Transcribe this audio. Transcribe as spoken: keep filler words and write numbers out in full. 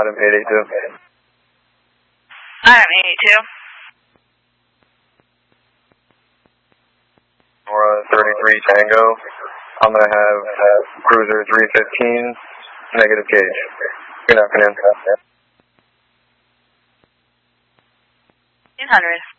Adam eight eight two. Adam eight eight two. Nora thirty-three Tango. I'm going to have uh, Cruiser three fifteen, negative gauge. Good afternoon. eight hundred.